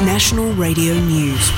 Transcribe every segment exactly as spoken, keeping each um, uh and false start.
National Radio News.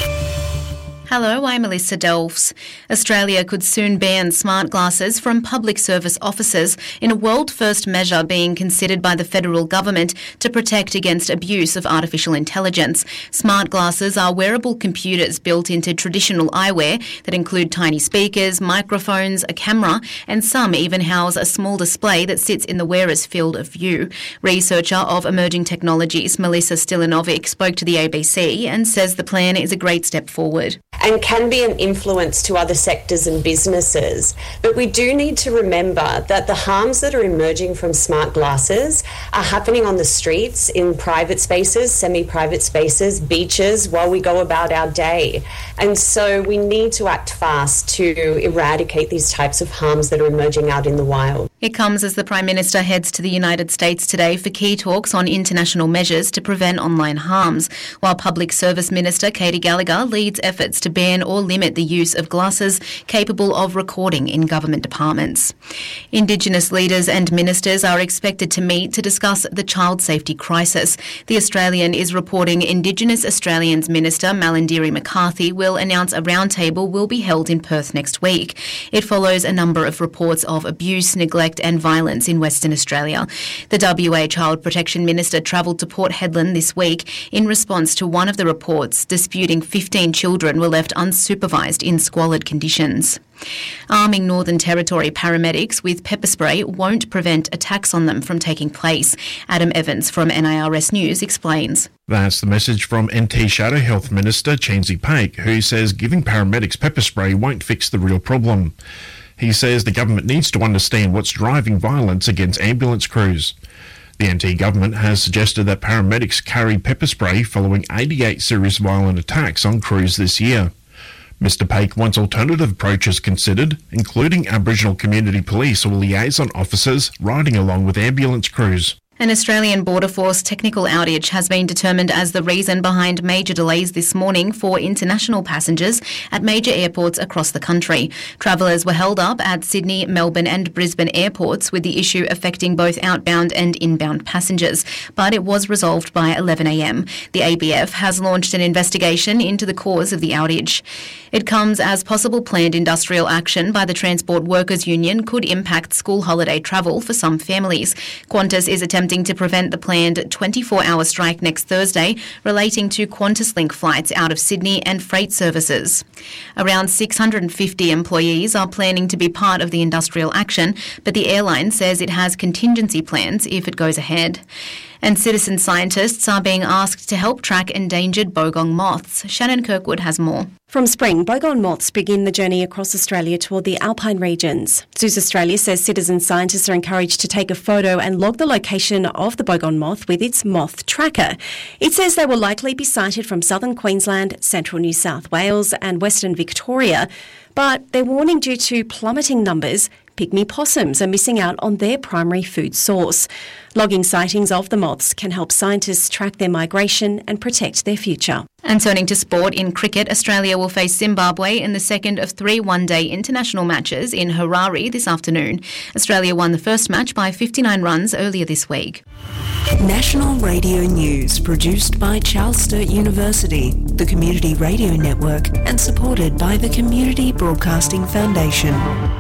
Hello, I'm Melissa Delves. Australia could soon ban smart glasses from public service offices in a world-first measure being considered by the federal government to protect against abuse of artificial intelligence. Smart glasses are wearable computers built into traditional eyewear that include tiny speakers, microphones, a camera, and some even house a small display that sits in the wearer's field of view. Researcher of emerging technologies Melissa Stilinovic spoke to the A B C and says the plan is a great step forward. And can be an influence to other sectors and businesses. But we do need to remember that the harms that are emerging from smart glasses are happening on the streets, in private spaces, semi-private spaces, beaches, while we go about our day. And so we need to act fast to eradicate these types of harms that are emerging out in the wild. It comes as the Prime Minister heads to the United States today for key talks on international measures to prevent online harms, while Public Service Minister Katy Gallagher leads efforts to ban or limit the use of glasses capable of recording in government departments. Indigenous leaders and ministers are expected to meet to discuss the child safety crisis. The Australian is reporting Indigenous Australians Minister Malarndirri McCarthy will announce a roundtable will be held in Perth next week. It follows a number of reports of abuse, neglect and violence in Western Australia. The W A Child Protection Minister travelled to Port Hedland this week in response to one of the reports disputing fifteen children were left unsupervised in squalid conditions. Arming Northern Territory paramedics with pepper spray won't prevent attacks on them from taking place. Adam Evans from N I R S News explains. That's the message from N T Shadow Health Minister Chenzi Paik, who says giving paramedics pepper spray won't fix the real problem. He says the government needs to understand what's driving violence against ambulance crews. The N T government has suggested that paramedics carry pepper spray following eighty-eight serious violent attacks on crews this year. Mister Paik wants alternative approaches considered, including Aboriginal community police or liaison officers riding along with ambulance crews. An Australian Border Force technical outage has been determined as the reason behind major delays this morning for international passengers at major airports across the country. Travellers were held up at Sydney, Melbourne and Brisbane airports, with the issue affecting both outbound and inbound passengers, but it was resolved by eleven a m. The A B F has launched an investigation into the cause of the outage. It comes as possible planned industrial action by the Transport Workers Union could impact school holiday travel for some families. Qantas is attempting to prevent the planned twenty-four hour strike next Thursday relating to QantasLink flights out of Sydney and freight services. Around six hundred fifty employees are planning to be part of the industrial action, but the airline says it has contingency plans if it goes ahead. And citizen scientists are being asked to help track endangered bogong moths. Shannon Kirkwood has more. From spring, bogong moths begin the journey across Australia toward the alpine regions. Zoos Australia says citizen scientists are encouraged to take a photo and log the location of the bogong moth with its moth tracker. It says they will likely be sighted from southern Queensland, central New South Wales and western Victoria, but they're warning due to plummeting numbers, pygmy possums are missing out on their primary food source. Logging sightings of the moths can help scientists track their migration and protect their future. And turning to sport, in cricket, Australia will face Zimbabwe in the second of three one-day international matches in Harare this afternoon. Australia won the first match by fifty-nine runs earlier this week. National Radio News, produced by Charles Sturt University, the Community Radio Network, and supported by the Community Broadcasting Foundation.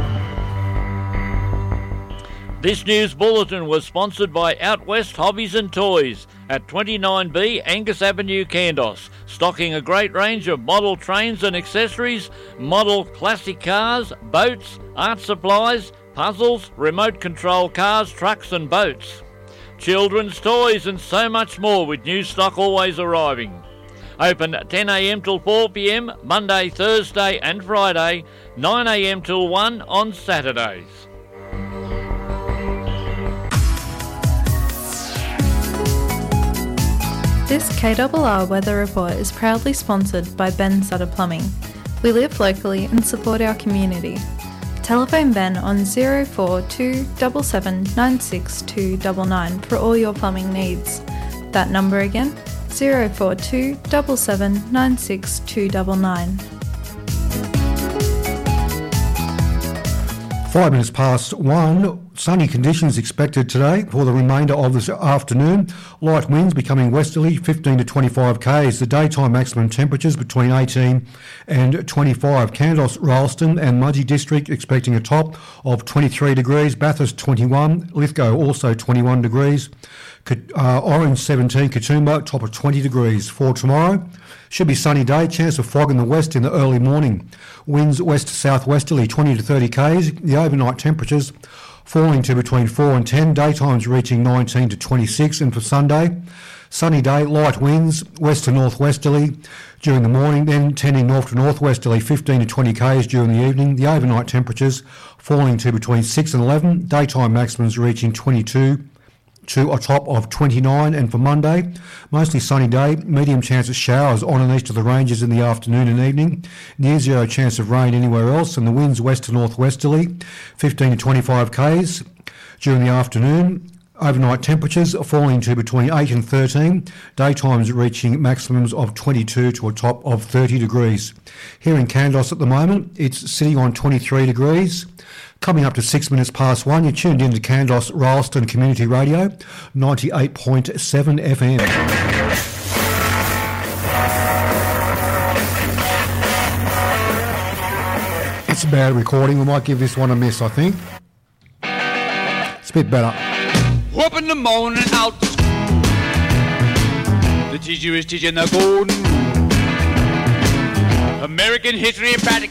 This news bulletin was sponsored by Out West Hobbies and Toys at twenty-nine B Angus Avenue, Kandos, stocking a great range of model trains and accessories, model classic cars, boats, art supplies, puzzles, remote control cars, trucks and boats, children's toys and so much more, with new stock always arriving. Open ten a m till four p m Monday, Thursday and Friday, nine a m till one on Saturdays. This K R R Weather Report is proudly sponsored by Ben Sutter Plumbing. We live locally and support our community. Telephone Ben on zero four two seven seven nine six two nine nine for all your plumbing needs. That number again, zero four two seven seven nine six two nine nine. Five minutes past one. Sunny conditions expected today for the remainder of this afternoon. Light winds becoming westerly, fifteen to twenty-five k's. The daytime maximum temperatures between eighteen and twenty-five. Kandos, Ralston and Mudgee District expecting a top of twenty-three degrees. Bathurst twenty-one. Lithgow also twenty-one degrees. Uh, Orange seventeen. Katoomba top of twenty degrees. For tomorrow, should be sunny day. Chance of fog in the west in the early morning. Winds west to southwesterly, twenty to thirty k's. The overnight temperatures falling to between four and ten. Daytimes reaching nineteen to twenty-six. And for Sunday, sunny day, light winds west to northwesterly during the morning, then tending north to northwesterly, fifteen to twenty k's during the evening. The overnight temperatures falling to between six and eleven. Daytime maximums reaching twenty-two to a top of twenty-nine. And for Monday, mostly sunny day, medium chance of showers on and east of the ranges in the afternoon and evening, near zero chance of rain anywhere else, and the winds west to northwesterly, fifteen to twenty-five k's during the afternoon. Overnight temperatures falling to between eight and thirteen, daytimes reaching maximums of twenty-two to a top of thirty degrees. Here in Kandos at the moment, it's sitting on twenty-three degrees. Coming up to six minutes past one, you're tuned into Kandos Ralston Community Radio, ninety-eight point seven F M. It's a bad recording. We might give this one a miss, I think. It's a bit better. Up in the morning out to school. The teacher is teaching the golden American history and practice.